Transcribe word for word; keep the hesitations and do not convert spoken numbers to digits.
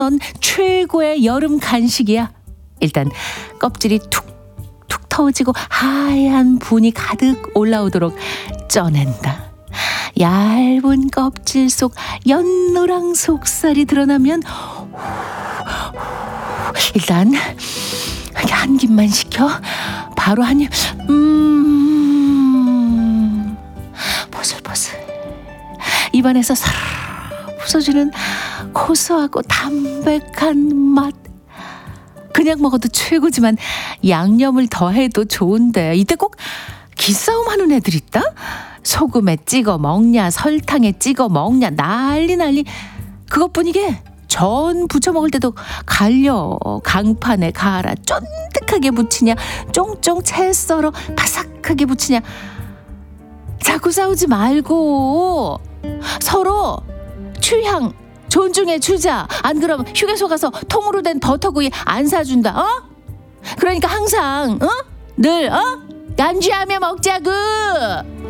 최고의 여름 간식이야. 일단 껍질이 툭툭 터지고 하얀 분이 가득 올라오도록 쪄낸다. 얇은 껍질 속 연노랑 속살이 드러나면 일단 한 입만 시켜. 바로 한 입. 음, 보슬보슬 입안에서 사르르 부서지는 고소하고 담백한 맛. 그냥 먹어도 최고지만 양념을 더해도 좋은데 이때 꼭 기싸움 하는 애들 있다? 소금에 찍어 먹냐 설탕에 찍어 먹냐 난리 난리. 그것뿐이게 전 부쳐 먹을 때도 갈려. 강판에 갈아 쫀득하게 부치냐 쫑쫑 채 썰어 바삭하게 부치냐. 자꾸 싸우지 말고 서로 취향 존중해 주자. 안 그러면 휴게소 가서 통으로 된 버터구이 안 사준다. 어? 그러니까 항상 어? 늘 어? 간주하며 먹자구.